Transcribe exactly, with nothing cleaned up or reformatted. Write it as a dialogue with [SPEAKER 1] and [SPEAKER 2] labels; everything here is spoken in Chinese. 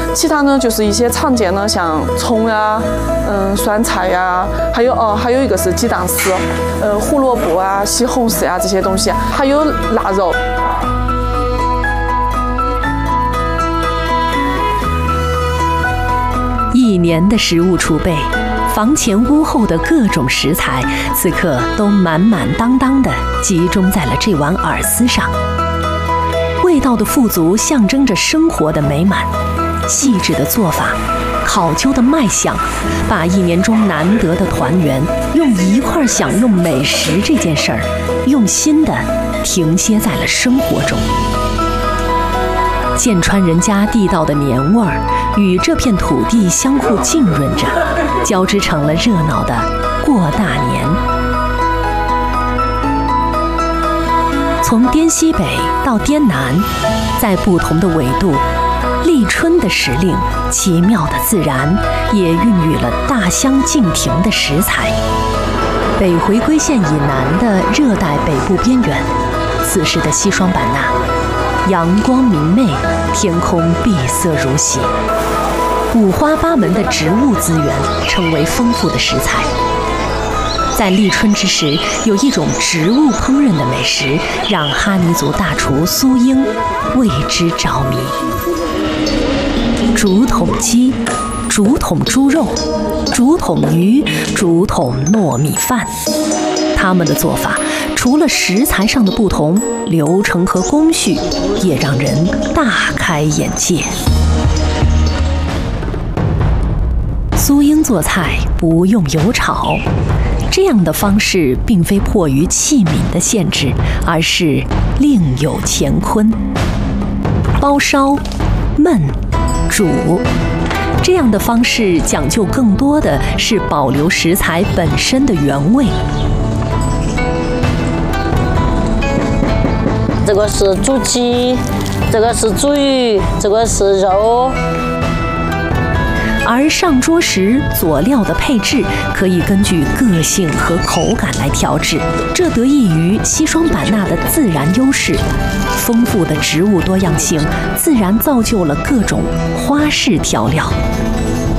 [SPEAKER 1] 其他呢就是一些常见的，像葱呀、嗯酸菜呀，还有哦还有一个是鸡蛋丝，呃胡萝卜啊、西红柿呀这些东西，还有腊肉。
[SPEAKER 2] 一年的食物储备，房前屋后的各种食材，此刻都满满当当地集中在了这碗饵丝上。味道的富足象征着生活的美满，细致的做法，考究的卖相，把一年中难得的团圆，用一块享用美食这件事儿，用心地停歇在了生活中。剑川人家地道的年味儿与这片土地相互浸润着，交织成了热闹的过大年。从滇西北到滇南，在不同的纬度，立春的时令，奇妙的自然也孕育了大相径庭的食材。北回归线以南的热带北部边缘，此时的西双版纳，阳光明媚，天空碧色如洗，五花八门的植物资源成为丰富的食材。在立春之时，有一种植物烹饪的美食，让哈尼族大厨苏英为之着迷。竹筒鸡、竹筒猪肉、竹筒鱼、竹筒糯米饭，他们的做法除了食材上的不同，流程和工序也让人大开眼界。苏英做菜不用油炒，这样的方式并非迫于器皿的限制，而是另有乾坤。包烧、焖、煮，这样的方式讲究更多的是保留食材本身的原味。
[SPEAKER 3] 这个是煮鸡，这个是煮鱼，这个是肉。
[SPEAKER 2] 而上桌时佐料的配置可以根据个性和口感来调制，这得益于西双版纳的自然优势，丰富的植物多样性自然造就了各种花式调料。